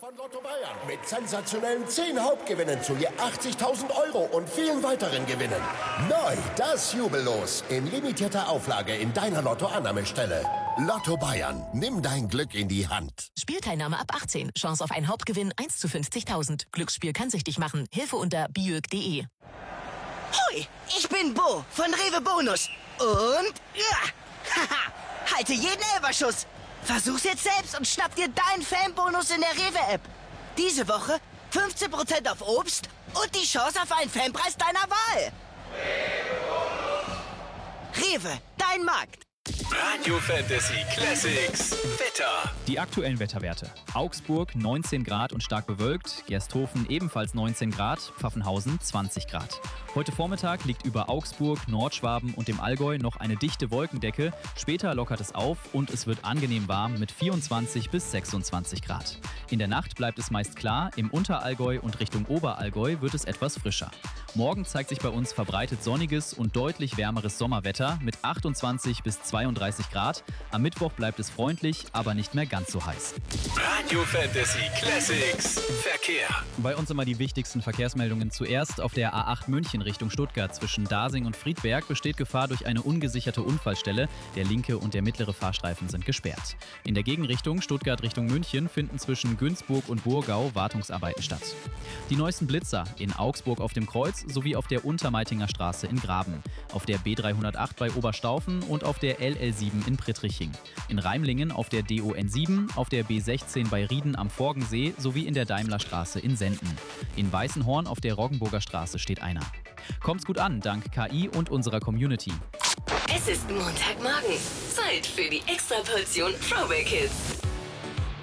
von Lotto Bayern mit sensationellen 10 Hauptgewinnen zu je 80.000 € und vielen weiteren Gewinnen. Neu das Jubellos in limitierter Auflage in deiner Lotto-Annahmestelle. Lotto Bayern, nimm dein Glück in die Hand. Spielteilnahme ab 18. Chance auf einen Hauptgewinn 1 zu 50.000. Glücksspiel kann süchtig machen. Hilfe unter biög.de. Hoi, ich bin Bo von Rewe Bonus. Und haha, halte jeden Elferschuss. Versuch's jetzt selbst und schnapp dir deinen Fanbonus in der Rewe-App. Diese Woche 15% auf Obst und die Chance auf einen Fanpreis deiner Wahl. Rewe, dein Markt. Radio Fantasy Classics Wetter. Die aktuellen Wetterwerte. Augsburg 19 Grad und stark bewölkt, Gersthofen ebenfalls 19 Grad, Pfaffenhausen 20 Grad. Heute Vormittag liegt über Augsburg, Nordschwaben und dem Allgäu noch eine dichte Wolkendecke. Später lockert es auf und es wird angenehm warm mit 24 bis 26 Grad. In der Nacht bleibt es meist klar, im Unterallgäu und Richtung Oberallgäu wird es etwas frischer. Morgen zeigt sich bei uns verbreitet sonniges und deutlich wärmeres Sommerwetter mit 28 bis 32 Grad. Am Mittwoch bleibt es freundlich, aber nicht mehr ganz so heiß. Radio Fantasy Classics Verkehr. Bei uns immer die wichtigsten Verkehrsmeldungen zuerst. Auf der A8 München Richtung Stuttgart zwischen Dasing und Friedberg besteht Gefahr durch eine ungesicherte Unfallstelle. Der linke und der mittlere Fahrstreifen sind gesperrt. In der Gegenrichtung Stuttgart Richtung München finden zwischen Günzburg und Burgau Wartungsarbeiten statt. Die neuesten Blitzer in Augsburg auf dem Kreuz sowie auf der Untermeitinger Straße in Graben, auf der B308 bei Oberstaufen und auf der LL7 in Prittриching. In Reimlingen auf der DON7, auf der B16 bei Rieden am Forgensee sowie in der Daimlerstraße in Senden. In Weißenhorn auf der Roggenburger Straße steht einer. Kommt's gut an, dank KI und unserer Community. Es ist Montagmorgen. Zeit für die Extraportion Throwback Hits.